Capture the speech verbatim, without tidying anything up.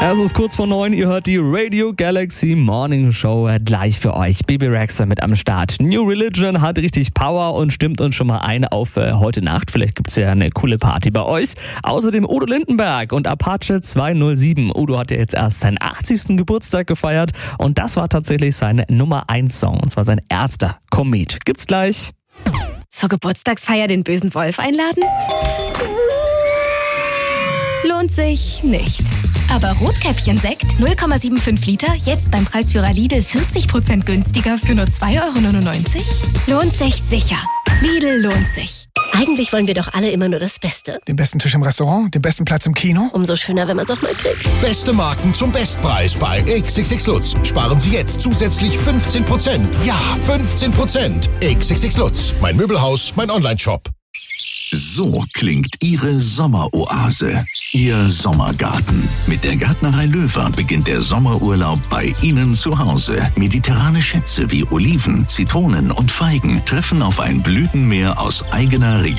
Es ist kurz vor neun, ihr hört die Radio Galaxy Morning Show gleich für euch. Bebe Rexha mit am Start. New Religion hat richtig Power und stimmt uns schon mal ein auf äh, heute Nacht. Vielleicht gibt's ja eine coole Party bei euch. Außerdem Udo Lindenberg und Apache zweihundertsieben. Udo hat ja jetzt erst seinen achtzigsten Geburtstag gefeiert und das war tatsächlich sein Nummer eins Song. Und zwar sein erster Commit. Gibt's gleich. Zur Geburtstagsfeier den bösen Wolf einladen? Lohnt sich nicht. Aber Rotkäppchen-Sekt null Komma fünfundsiebzig Liter, jetzt beim Preisführer Lidl vierzig Prozent günstiger für nur zwei Euro neunundneunzig? Lohnt sich sicher. Lidl lohnt sich. Eigentlich wollen wir doch alle immer nur das Beste. Den besten Tisch im Restaurant, den besten Platz im Kino. Umso schöner, wenn man es auch mal kriegt. Beste Marken zum Bestpreis bei X X X Lutz. Sparen Sie jetzt zusätzlich fünfzehn Prozent. Ja, fünfzehn Prozent. X X X Lutz. Mein Möbelhaus, mein Onlineshop. So klingt Ihre Sommeroase, Ihr Sommergarten. Mit der Gärtnerei Löwer beginnt der Sommerurlaub bei Ihnen zu Hause. Mediterrane Schätze wie Oliven, Zitronen und Feigen treffen auf ein Blütenmeer aus eigener Region.